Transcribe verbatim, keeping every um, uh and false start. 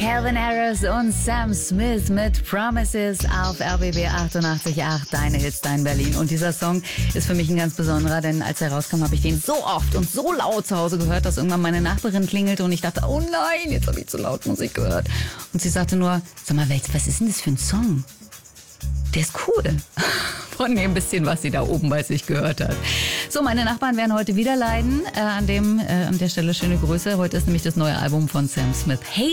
Calvin Harris und Sam Smith mit Promises auf R B B achtundachtzig Komma acht. Deine Hits, dein Berlin. Und dieser Song ist für mich ein ganz besonderer, denn als er rauskam, habe ich den so oft und so laut zu Hause gehört, dass irgendwann meine Nachbarin klingelte und ich dachte, oh nein, jetzt habe ich zu laut Musik gehört. Und sie sagte nur, sag mal, was ist denn das für ein Song? Der ist cool. Von dem bisschen, was sie da oben bei sich gehört hat. So, meine Nachbarn werden heute wieder leiden. Äh, an, dem, äh, an der Stelle schöne Grüße. Heute ist nämlich das neue Album von Sam Smith. Hey.